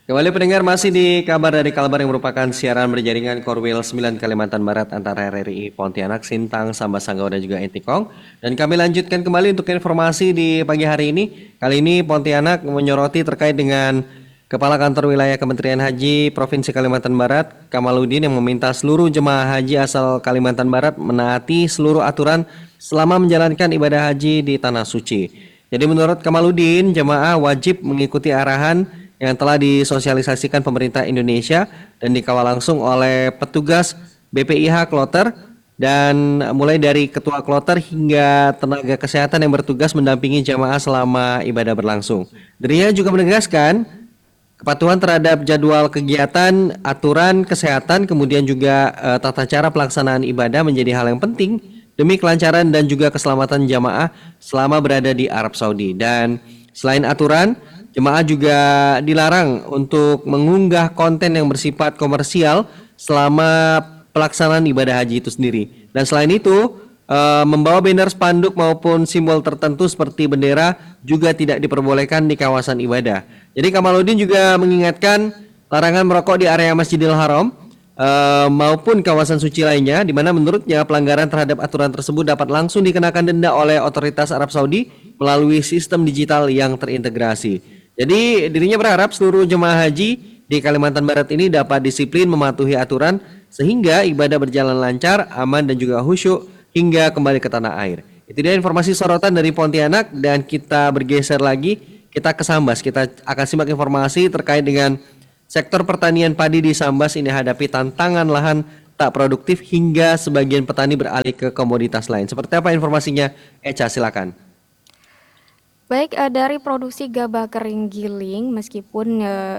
Kembali pendengar masih di kabar dari Kalbar yang merupakan siaran berjaringan Korwil 9 Kalimantan Barat antara RRI Pontianak, Sintang, Sambas Sanggau dan juga Entikong. Dan kami lanjutkan kembali untuk informasi di pagi hari ini. Kali ini Pontianak menyoroti terkait dengan Kepala Kantor Wilayah Kementerian Haji Provinsi Kalimantan Barat, Kamaludin, yang meminta seluruh jemaah haji asal Kalimantan Barat menaati seluruh aturan selama menjalankan ibadah haji di Tanah Suci. Jadi menurut Kamaludin, jemaah wajib mengikuti arahan yang telah disosialisasikan pemerintah Indonesia dan dikawal langsung oleh petugas BPIH Kloter dan mulai dari ketua Kloter hingga tenaga kesehatan yang bertugas mendampingi jamaah selama ibadah berlangsung. Dirinya juga menegaskan kepatuhan terhadap jadwal kegiatan, aturan kesehatan, kemudian juga tata cara pelaksanaan ibadah menjadi hal yang penting demi kelancaran dan juga keselamatan jamaah selama berada di Arab Saudi. Dan selain aturan, jemaah juga dilarang untuk mengunggah konten yang bersifat komersial selama pelaksanaan ibadah haji itu sendiri. Dan selain itu, membawa banner spanduk maupun simbol tertentu seperti bendera juga tidak diperbolehkan di kawasan ibadah. Jadi Kamaludin juga mengingatkan larangan merokok di area Masjidil Haram maupun kawasan suci lainnya, di mana menurutnya pelanggaran terhadap aturan tersebut dapat langsung dikenakan denda oleh otoritas Arab Saudi melalui sistem digital yang terintegrasi. Jadi dirinya berharap seluruh jemaah haji di Kalimantan Barat ini dapat disiplin mematuhi aturan sehingga ibadah berjalan lancar, aman dan juga khusyuk hingga kembali ke tanah air. Itu dia informasi sorotan dari Pontianak dan kita bergeser lagi, kita ke Sambas. Kita akan simak informasi terkait dengan sektor pertanian padi di Sambas ini hadapi tantangan lahan tak produktif hingga sebagian petani beralih ke komoditas lain. Seperti apa informasinya? Eca, silakan. Baik, dari produksi gabah kering giling, meskipun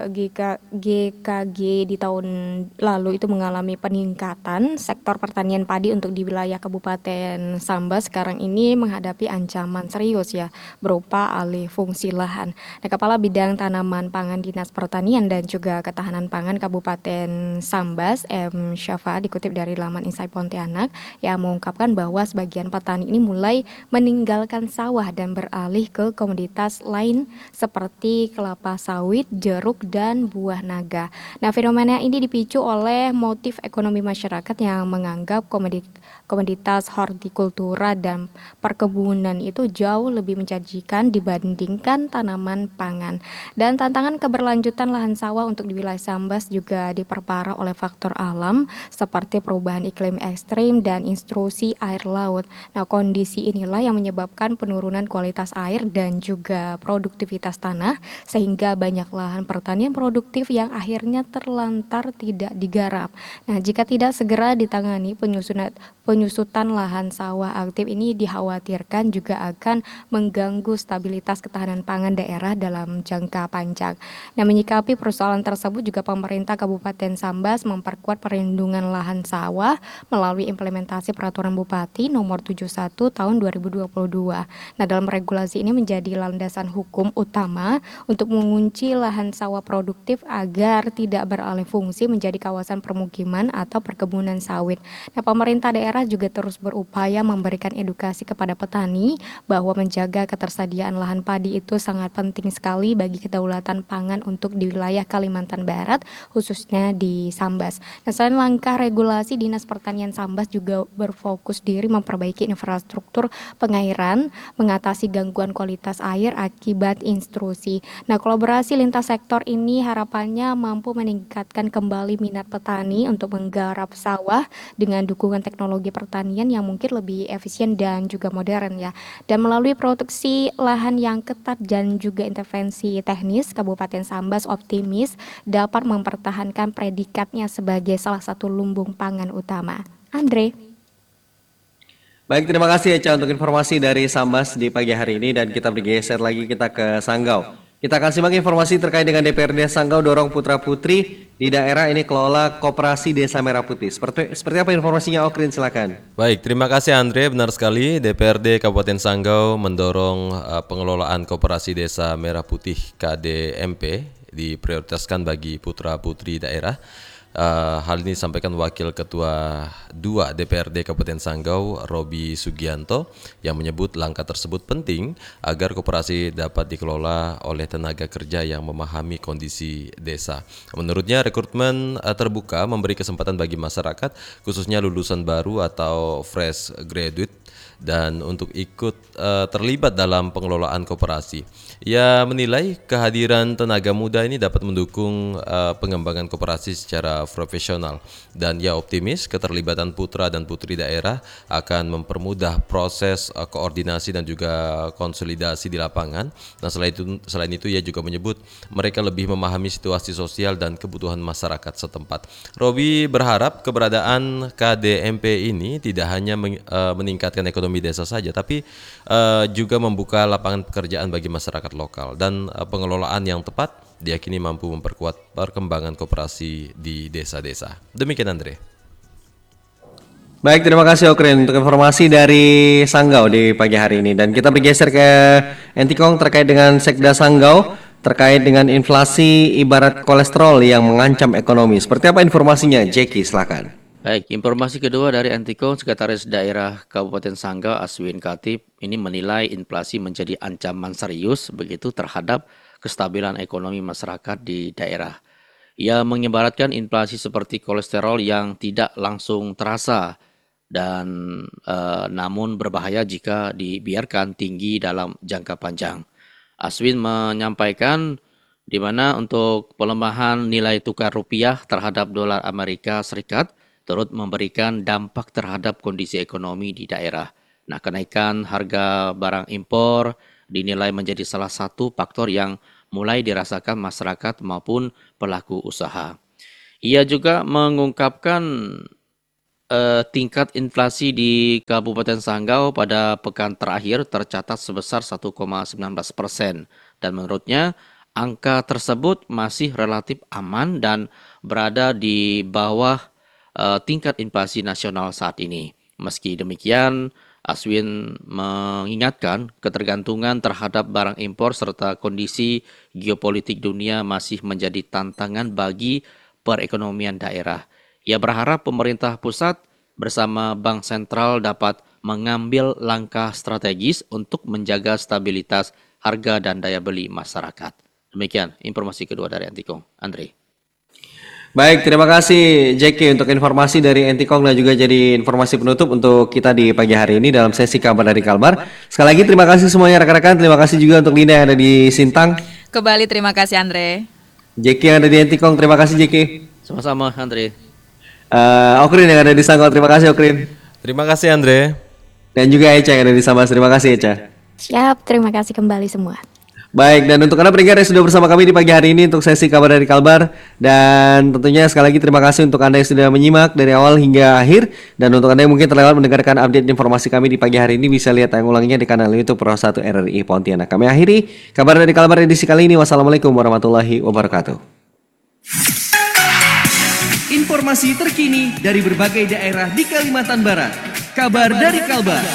GKG di tahun lalu itu mengalami peningkatan, sektor pertanian padi untuk di wilayah Kabupaten Sambas sekarang ini menghadapi ancaman serius ya, berupa alih fungsi lahan. Nah, Kepala Bidang Tanaman Pangan Dinas Pertanian dan juga Ketahanan Pangan Kabupaten Sambas, M. Syafa, dikutip dari laman Insight Pontianak, yang mengungkapkan bahwa sebagian petani ini mulai meninggalkan sawah dan beralih ke komoditas lain seperti kelapa sawit, jeruk, dan buah naga. Nah, fenomena ini dipicu oleh motif ekonomi masyarakat yang menganggap komoditas hortikultura dan perkebunan itu jauh lebih menjanjikan dibandingkan tanaman pangan. Dan tantangan keberlanjutan lahan sawah untuk di wilayah Sambas juga diperparah oleh faktor alam seperti perubahan iklim ekstrim dan intrusi air laut. Nah, kondisi inilah yang menyebabkan penurunan kualitas air dan juga produktivitas tanah sehingga banyak lahan pertanian produktif yang akhirnya terlantar tidak digarap. Nah, jika tidak segera ditangani, penyusutan lahan sawah aktif ini dikhawatirkan juga akan mengganggu stabilitas ketahanan pangan daerah dalam jangka panjang. Nah, menyikapi persoalan tersebut juga pemerintah Kabupaten Sambas memperkuat perlindungan lahan sawah melalui implementasi peraturan Bupati nomor 71 tahun 2022. Nah, dalam regulasi ini menjadi landasan hukum utama untuk mengunci lahan sawah produktif agar tidak beralih fungsi menjadi kawasan permukiman atau perkebunan sawit. Nah, pemerintah daerah juga terus berupaya memberikan edukasi kepada petani bahwa menjaga ketersediaan lahan padi itu sangat penting sekali bagi kedaulatan pangan untuk di wilayah Kalimantan Barat, khususnya di Sambas. Nah, selain langkah regulasi, Dinas Pertanian Sambas juga berfokus diri memperbaiki infrastruktur pengairan, mengatasi gangguan kualitas air akibat intrusi. Nah, kolaborasi lintas sektor ini harapannya mampu meningkatkan kembali minat petani untuk menggarap sawah dengan dukungan teknologi pertanian yang mungkin lebih efisien dan juga modern ya. Dan melalui produksi lahan yang ketat dan juga intervensi teknis, Kabupaten Sambas optimis dapat mempertahankan predikatnya sebagai salah satu lumbung pangan utama. Andre. Baik, terima kasih Eca untuk informasi dari Sambas di pagi hari ini dan kita bergeser lagi kita ke Sanggau. Kita akan simak informasi terkait dengan DPRD Sanggau dorong putra-putri di daerah ini kelola Koperasi Desa Merah Putih. Seperti apa informasinya, Okrin, silakan. Baik, terima kasih Andre. Benar sekali, DPRD Kabupaten Sanggau mendorong pengelolaan Koperasi Desa Merah Putih KDMP diprioritaskan bagi putra-putri daerah. Hal ini disampaikan Wakil Ketua 2 DPRD Kabupaten Sanggau, Robi Sugianto, yang menyebut langkah tersebut penting agar koperasi dapat dikelola oleh tenaga kerja yang memahami kondisi desa. Menurutnya, rekrutmen terbuka memberi kesempatan bagi masyarakat, khususnya lulusan baru atau fresh graduate, dan untuk ikut terlibat dalam pengelolaan koperasi. Ia menilai kehadiran tenaga muda ini dapat mendukung pengembangan koperasi secara profesional, dan ia optimis keterlibatan putra dan putri daerah akan mempermudah proses koordinasi dan juga konsolidasi di lapangan. Nah, selain itu ia juga menyebut mereka lebih memahami situasi sosial dan kebutuhan masyarakat setempat. Robi berharap keberadaan KDMP ini tidak hanya meningkatkan ekonomi desa saja, tapi juga membuka lapangan pekerjaan bagi masyarakat lokal, dan pengelolaan yang tepat diyakini mampu memperkuat perkembangan koperasi di desa-desa. Demikian Andre. Baik, terima kasih Okrin untuk informasi dari Sanggau di pagi hari ini. Dan kita bergeser ke Entikong terkait dengan Sekda Sanggau terkait dengan inflasi ibarat kolesterol yang mengancam ekonomi. Seperti apa informasinya? Jeki, silakan. Baik, informasi kedua dari Antikong, Sekretaris Daerah Kabupaten Sanggau Aswin Katib ini menilai inflasi menjadi ancaman serius begitu terhadap kestabilan ekonomi masyarakat di daerah. Ia mengibaratkan inflasi seperti kolesterol yang tidak langsung terasa dan namun berbahaya jika dibiarkan tinggi dalam jangka panjang. Aswin menyampaikan di mana untuk pelemahan nilai tukar rupiah terhadap dolar Amerika Serikat turut memberikan dampak terhadap kondisi ekonomi di daerah. Nah, kenaikan harga barang impor dinilai menjadi salah satu faktor yang mulai dirasakan masyarakat maupun pelaku usaha. Ia juga mengungkapkan tingkat inflasi di Kabupaten Sanggau pada pekan terakhir tercatat sebesar 1,19%, dan menurutnya angka tersebut masih relatif aman dan berada di bawah tingkat inflasi nasional saat ini. Meski demikian, Aswin mengingatkan ketergantungan terhadap barang impor serta kondisi geopolitik dunia masih menjadi tantangan bagi perekonomian daerah. Ia berharap pemerintah pusat bersama Bank Sentral dapat mengambil langkah strategis untuk menjaga stabilitas harga dan daya beli masyarakat. Demikian informasi kedua dari Antikong. Andre. Baik, terima kasih Jeki untuk informasi dari Entikong dan juga jadi informasi penutup untuk kita di pagi hari ini dalam sesi kabar dari Kalbar. Sekali lagi terima kasih semuanya rekan-rekan, terima kasih juga untuk Linda yang ada di Sintang. Kembali terima kasih Andre. Jeki yang ada di Entikong, terima kasih Jeki. Sama-sama Andre. Okrin yang ada di Sanggau, terima kasih Okrin. Terima kasih Andre. Dan juga Eca yang ada di Sambas, terima kasih Eca. Siap, terima kasih kembali semua. Baik, dan untuk Anda pendengar yang sudah bersama kami di pagi hari ini untuk sesi kabar dari Kalbar, dan tentunya sekali lagi terima kasih untuk Anda yang sudah menyimak dari awal hingga akhir, dan untuk Anda yang mungkin terlewat mendengarkan update informasi kami di pagi hari ini bisa lihat tayang ulangnya di kanal YouTube Pro 1 RRI Pontianak. Kami akhiri kabar dari Kalbar edisi kali ini. Wassalamualaikum warahmatullahi wabarakatuh. Informasi terkini dari berbagai daerah di Kalimantan Barat. Kabar dari Kalbar.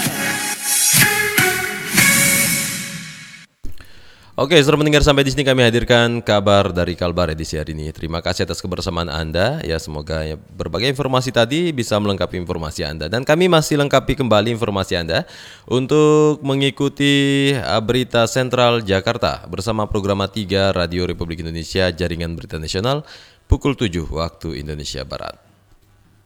Oke, saudara mendengar, sampai di sini kami hadirkan kabar dari Kalbar edisi hari ini. Terima kasih atas kebersamaan Anda. Ya, semoga berbagai informasi tadi bisa melengkapi informasi Anda, dan kami masih lengkapi kembali informasi Anda untuk mengikuti Berita Sentral Jakarta bersama program 3 Radio Republik Indonesia Jaringan Berita Nasional pukul 7 waktu Indonesia Barat.